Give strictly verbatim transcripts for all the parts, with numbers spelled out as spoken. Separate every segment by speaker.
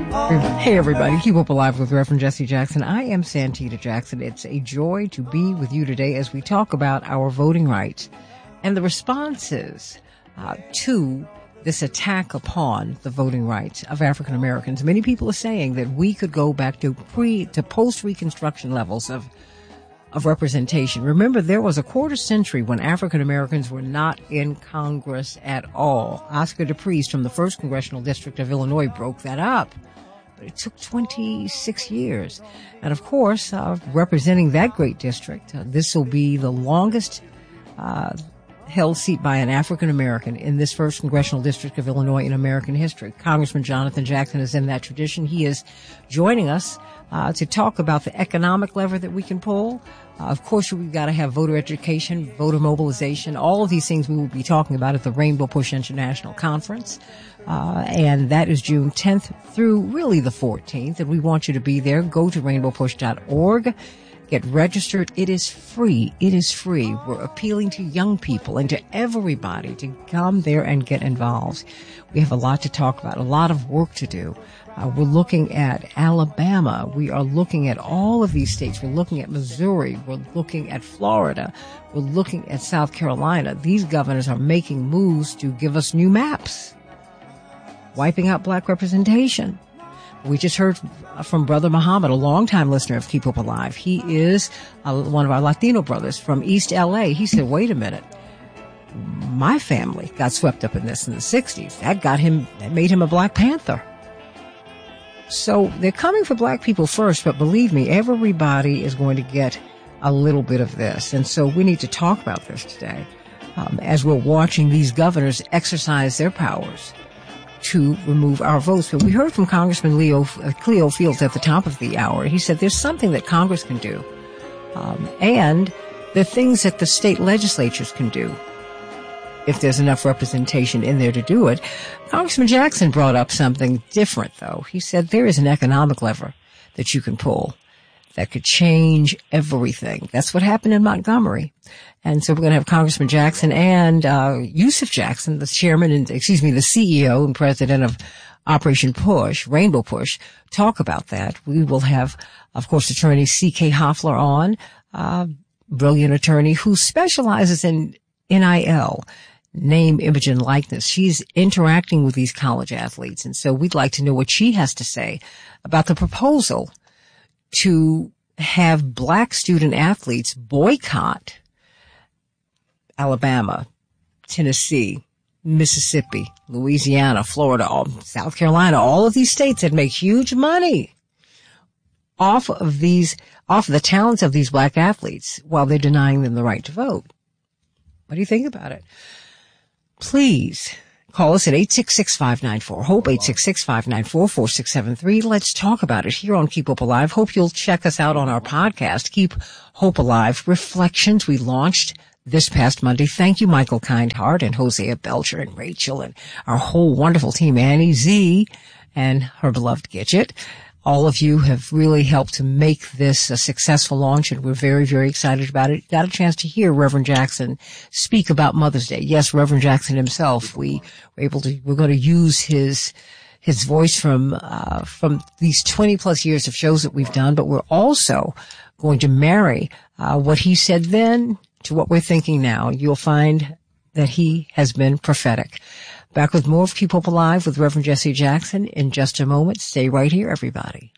Speaker 1: Hey, everybody. Keep Hope Alive with Reverend Jesse Jackson. I am Santita Jackson. It's a joy to be with you today as we talk about our voting rights and the responses uh, to this attack upon the voting rights of African Americans. Many people are saying that we could go back to pre to post-Reconstruction levels of of representation. Remember, there was a quarter century when African Americans were not in Congress at all. Oscar DePriest from the first Congressional District of Illinois broke that up. But it took twenty-six years. And of course, uh, representing that great district, uh, this will be the longest uh, held seat by an African American in this first Congressional District of Illinois in American history. Congressman Jonathan Jackson is in that tradition. He is joining us uh, to talk about the economic lever that we can pull. Uh, of course, we've got to have voter education, voter mobilization, all of these things we will be talking about at the Rainbow Push International Conference. Uh, and that is June tenth through really the fourteenth. And we want you to be there. Go to rainbow push dot org. Get registered. It is free. It is free. We're appealing to young people and to everybody to come there and get involved. We have a lot to talk about, a lot of work to do. Uh, we're looking at Alabama. We are looking at all of these states. We're looking at Missouri. We're looking at Florida. We're looking at South Carolina. These governors are making moves to give us new maps, wiping out black representation. We just heard from Brother Muhammad, a longtime listener of Keep Hope Alive. He is uh, one of our Latino brothers from East L A. He said, wait a minute. My family got swept up in this in the sixties. That got him, that made him a Black Panther. So they're coming for black people first, but believe me, everybody is going to get a little bit of this. And so we need to talk about this today um, as we're watching these governors exercise their powers to remove our votes. But we heard from Congressman Leo, uh, Cleo Fields at the top of the hour. He said there's something that Congress can do, um, and the things that the state legislatures can do if there's enough representation in there to do it. Congressman Jackson brought up something different, though. He said there is an economic lever that you can pull that could change everything. That's what happened in Montgomery. And so we're going to have Congressman Jackson and uh Yusuf Jackson, the chairman and, excuse me, the C E O and president of Operation Push, Rainbow Push, talk about that. We will have, of course, attorney C K Hoffler on, uh brilliant attorney who specializes in N I L, name, image, and likeness. She's interacting with these college athletes. And so we'd like to know what she has to say about the proposal to have black student athletes boycott Alabama, Tennessee, Mississippi, Louisiana, Florida, all, South Carolina, all of these states that make huge money off of these, off of the talents of these black athletes while they're denying them the right to vote. What do you think about it? Please call us at eight six six, five nine four, HOPE, eight six six, five nine four, four six seven three. Let's talk about it here on Keep Hope Alive. Hope you'll check us out on our podcast, Keep Hope Alive Reflections. We launched this past Monday. Thank you, Michael Kindheart and Hosea Belcher and Rachel and our whole wonderful team, Annie Z and her beloved Gidget. All of you have really helped to make this a successful launch, and we're very, very excited about it. Got a chance to hear Reverend Jackson speak about Mother's Day. Yes, Reverend Jackson himself. We were able to, we're going to use his, his voice from, uh, from these twenty plus years of shows that we've done, but we're also going to marry, uh, what he said then to what we're thinking now. You'll find that he has been prophetic. Back with more of Keep Hope Alive with Reverend Jesse Jackson in just a moment. Stay right here, everybody.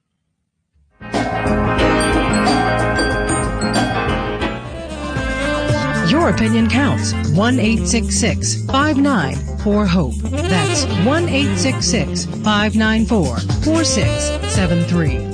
Speaker 2: Your opinion counts. one eight six six, five nine four, HOPE. That's one eight six six, five nine four, four six seven three.